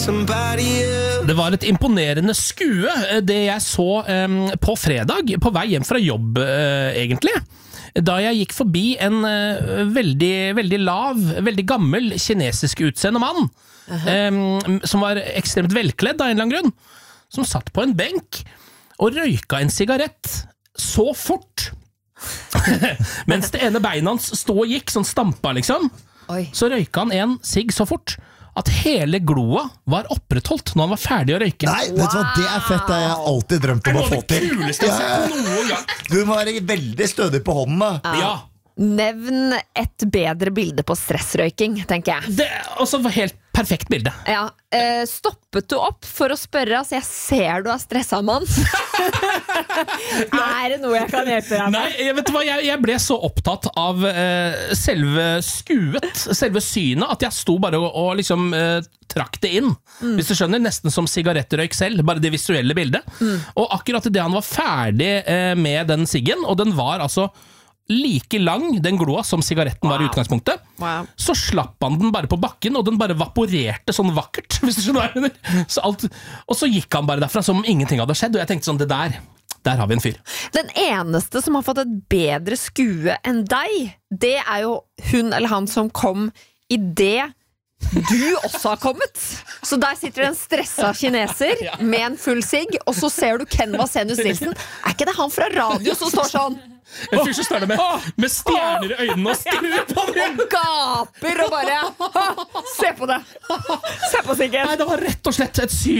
Det var et imponerende skue, det jeg så på fredag, på vei hjem fra jobb, egentlig. Da jeg gikk forbi en veldig lav, veldig gammel kinesisk utseende mann, som var ekstremt velkledd av en eller annen grunn, som satt på en benk og røyka en sigarett så fort. Mens det ene beinet hans stod og gikk, sånn stampa liksom, så røyka han en sigg så fort at hele gloa var opprettholdt når han var ferdig å røyke. Nei, vet du hva, det er fett, det har jeg alltid drømt om å få til. Det er noe av det kuleste jeg har sett noen gang. Du må være veldig stødig på hånden da. Ja. Nevn et bedre bilde på stressrøyking, tenker jeg. Det er også et helt perfekt bilde. Ja, stoppet du opp for å spørre, altså jeg ser du er stresset, mann. Er det noe jeg kan hjelpe deg med? Nei, vet du hva, jeg ble så opptatt av selve skuet, selve synet, at jeg sto bare og liksom trakk det inn. Hvis du skjønner, nesten som sigarettrøyk selv, bare det visuelle bildet. Og akkurat i det han var ferdig med den siggen, og den var altså like lang, den gloa, som sigaretten var i utgangspunktet, så slapp han den bare på bakken, og den bare vaporerte sånn vakkert, hvis du skjønner hva jeg mener. Og så gikk han bare derfra som om ingenting hadde skjedd, og jeg tenkte sånn, det der har vi en fyr. Den eneste som har fått et bedre skue enn deg, det er jo hun eller han som kom i det du også har kommet. Så der sitter det en stresset kineser med en full sigg, og så ser du Ken Vasenius Nilsen. Er ikke det han fra radio som står sånn? En fyr som står der med stjerner i øynene og stirrer på det. Og gaper og bare se på det. Se på siggen. Nei, det var rett og slett et syn